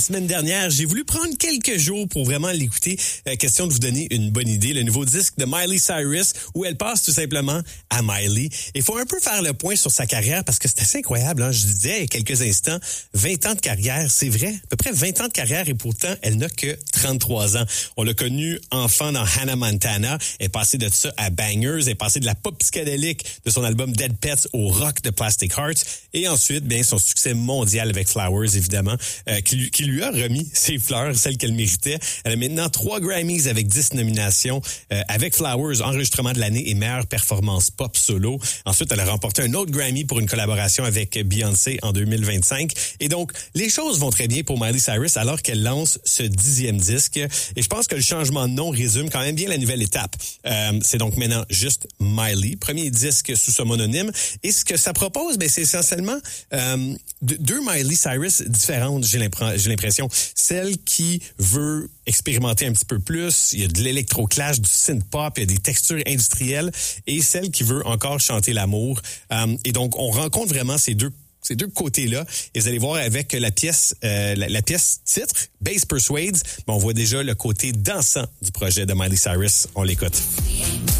Semaine dernière, j'ai voulu prendre quelques jours pour vraiment l'écouter. Question de vous donner une bonne idée. Le nouveau disque de Miley Cyrus, où elle passe tout simplement à Miley. Il faut un peu faire le point sur sa carrière parce que c'est assez incroyable. Hein? Je disais il y a quelques instants, 20 ans de carrière, c'est vrai. À peu près 20 ans de carrière et pourtant, elle n'a que 33 ans. On l'a connue enfant dans Hannah Montana. Elle est passée de ça à Bangers. Elle est passée de la pop psychédélique de son album Dead Pets au rock de Plastic Hearts. Et ensuite, bien, son succès mondial avec Flowers, évidemment, qui lui a remis ses fleurs, celles qu'elle méritait. Elle a maintenant 3 Grammys avec 10 nominations avec Flowers, enregistrement de l'année et meilleure performance pop solo. Ensuite, elle a remporté un autre Grammy pour une collaboration avec Beyoncé en 2025. Et donc, les choses vont très bien pour Miley Cyrus alors qu'elle lance ce 10e disque. Et je pense que le changement de nom résume quand même bien la nouvelle étape. C'est donc maintenant juste Miley, premier disque sous son mononyme. Et ce que ça propose, ben, c'est essentiellement deux Miley Cyrus différentes, j'ai l'impression. Celle qui veut expérimenter un petit peu plus, il y a de l'électroclash, du synth-pop, il y a des textures industrielles, et celle qui veut encore chanter l'amour. Et donc, on rencontre vraiment ces deux côtés-là. Et vous allez voir avec la pièce titre, Bass Persuades, on voit déjà le côté dansant du projet de Miley Cyrus. On l'écoute.